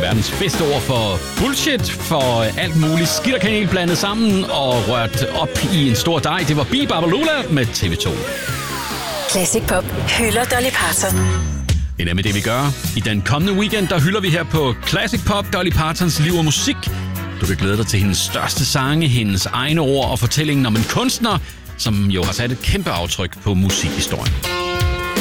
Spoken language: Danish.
verdens bedste ord for bullshit, for alt muligt skidt og kanel blandet sammen og rørt op i en stor dej. Det var Bibabalula med TV2. Classic Pop hylder Dolly Parton. Det er nemlig det, vi gør. I den kommende weekend, der hylder vi her på Classic Pop Dolly Partons liv og musik. Du kan glæde dig til hendes største sange, hendes egne ord og fortællingen om en kunstner, som jo har sat et kæmpe aftryk på musikhistorien.